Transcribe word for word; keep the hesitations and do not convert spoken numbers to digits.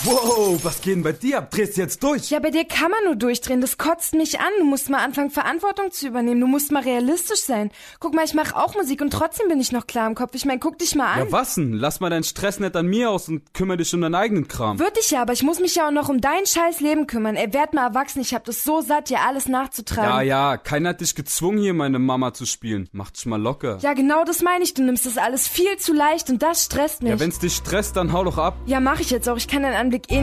Wow, was geht denn bei dir ab? Drehst du jetzt durch? Ja, bei dir kann man nur durchdrehen. Das kotzt mich an. Du musst mal anfangen, Verantwortung zu übernehmen. Du musst mal realistisch sein. Guck mal, ich mache auch Musik und trotzdem bin ich noch klar im Kopf. Ich mein, guck dich mal an. Ja, was denn? Lass mal deinen Stress nicht an mir aus und kümmere dich um deinen eigenen Kram. Würde ich ja, aber ich muss mich ja auch noch um dein scheiß Leben kümmern. Ey, werd mal erwachsen. Ich hab das so satt, dir alles nachzutragen. Ja, ja, keiner hat dich gezwungen, hier meine Mama zu spielen. Mach dich mal locker. Ja, genau das meine ich. Du nimmst das alles viel zu leicht und das stresst mich. Ja, wenn's dich stresst, dann hau doch ab. Ja, mach ich jetzt auch. Ich kann deinen Anblick eh